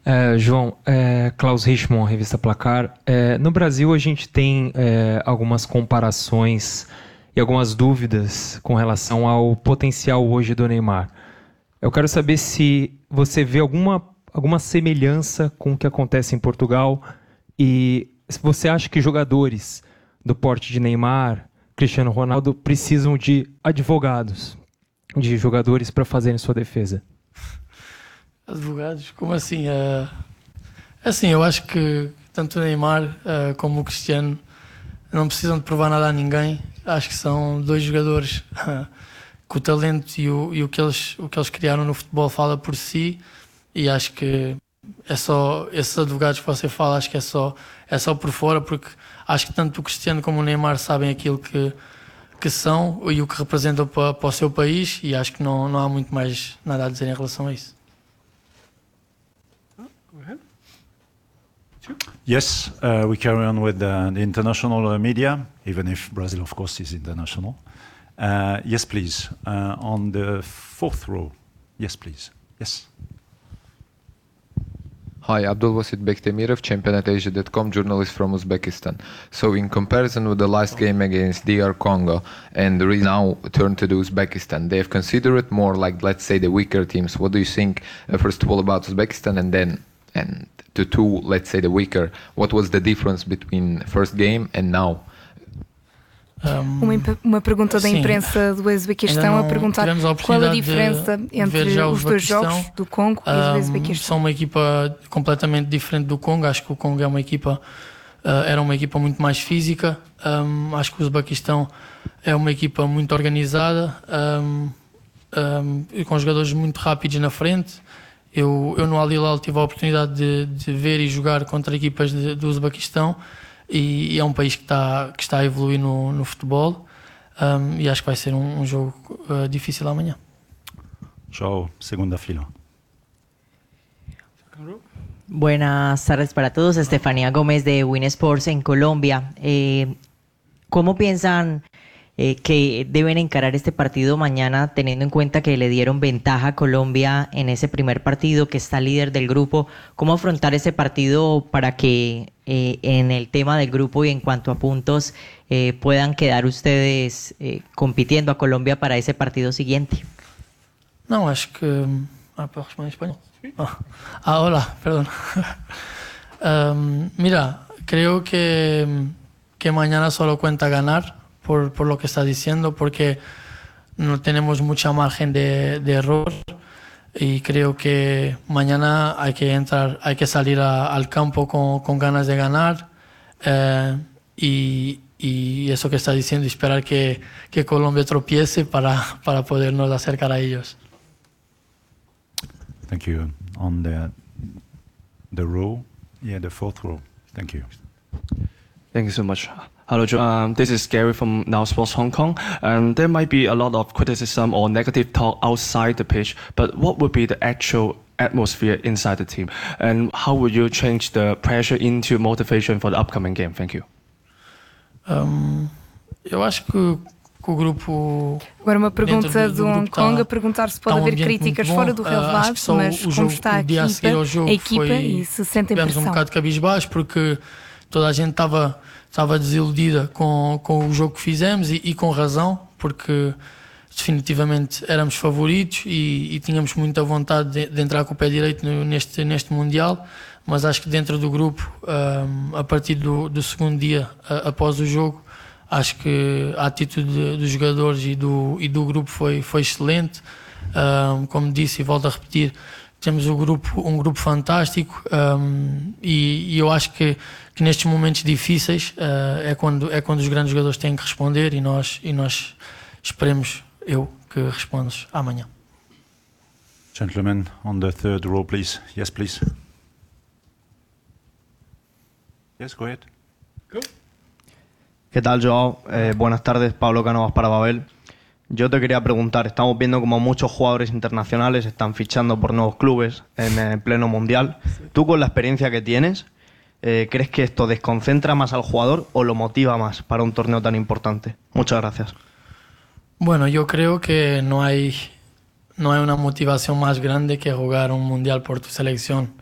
João, Klaus Richmond, Revista Placar. No Brasil, a gente tem algumas comparações e algumas dúvidas com relação ao potencial hoje do Neymar. Eu quero saber se você vê alguma semelhança com o que acontece em Portugal e se você acha que jogadores do porte de Neymar, Cristiano Ronaldo, precisam de advogados, de jogadores para fazerem sua defesa. Advogados? Como assim? Assim, eu acho que tanto o Neymar como o Cristiano não precisam de provar nada a ninguém. Acho que são dois jogadores que o talento e o que eles criaram no futebol fala por si, e acho que é só esses advogados que você fala, acho que é só por fora, porque acho que tanto o Cristiano como o Neymar sabem aquilo que são e o que representam para o seu país, e acho que não há muito mais nada a dizer em relação a isso. Yes, we carry on with the international media, even if Brazil, of course, is international. Yes, please. On the fourth row. Yes, please. Yes. Hi, Abdulbasit Bektemirov, ChampionatAsia.com, journalist from Uzbekistan. So in comparison with the last game against DR Congo and we now turn to the Uzbekistan, they've considered more like, let's say, the weaker teams. What do you think, first of all, about Uzbekistan and the two, let's say, the weaker? What was the difference between first game and now? Uma pergunta da imprensa do Uzbequistão a perguntar qual a diferença entre os dois jogos do Congo e do Uzbequistão. São uma equipa completamente diferente do Congo. Acho que o Congo era uma equipa muito mais física. Acho que o Uzbequistão é uma equipa muito organizada, com jogadores muito rápidos na frente. Eu no Al Hilal tive a oportunidade de ver e jogar contra equipas do Uzbequistão, e é um país que está a evoluir no futebol, e acho que vai ser um jogo difícil amanhã. João, segunda fila. Buenas tardes para todos. Estefanía Gómez de Win Sports en Colombia. ¿Cómo piensan que deben encarar este partido mañana, teniendo en cuenta que le dieron ventaja a Colombia en ese primer partido, que está líder del grupo? ¿Cómo afrontar ese partido para que en el tema del grupo y en cuanto a puntos puedan quedar ustedes compitiendo a Colombia para ese partido siguiente? No, acho que... ¿puedo responder en español? Hola, perdón. Mira, creo que mañana solo cuenta ganar, por lo que está diciendo, porque no tenemos mucha margen de error, y creo que mañana hay que salir al campo con ganas de ganar, y eso que está diciendo, y esperar que Colombia tropiece para podernos acercar a ellos. Thank you. On the row, the fourth row. Thank you. Thank you so much. Hello, Joe. This is Gary from Now Sports Hong Kong. There might be a lot of criticism or negative talk outside the pitch, but what would be the actual atmosphere inside the team? And how would you change the pressure into motivation for the upcoming game? Thank you. Eu acho que o grupo... Agora uma pergunta do Hong Kong a perguntar se pode haver críticas fora do relevado, mas como está a equipa e se sentem pressão. Tivemos um bocado de cabisbaixo porque toda a gente estava desiludida com o jogo que fizemos, e com razão, porque definitivamente éramos favoritos e tínhamos muita vontade de entrar com o pé direito neste Mundial, mas acho que dentro do grupo, a partir do segundo dia após o jogo, acho que a atitude dos jogadores e do grupo foi excelente. Como disse e volto a repetir, temos um grupo fantástico, e eu acho que nestes momentos difíceis é quando os grandes jogadores têm que responder, e nós esperemos que respondas amanhã. Gentlemen, on the third row, please. Yes, please. Yes, go ahead. Go. ¿Qué tal, Joao? Buenas tardes, Pablo Cánovas para Babel. Yo te quería preguntar, estamos viendo como muchos jugadores internacionales están fichando por nuevos clubes en pleno mundial. Tú, con la experiencia que tienes, ¿crees que esto desconcentra más al jugador o lo motiva más para un torneo tan importante? Muchas gracias. Bueno, yo creo que no hay una motivación más grande que jugar un mundial por tu selección.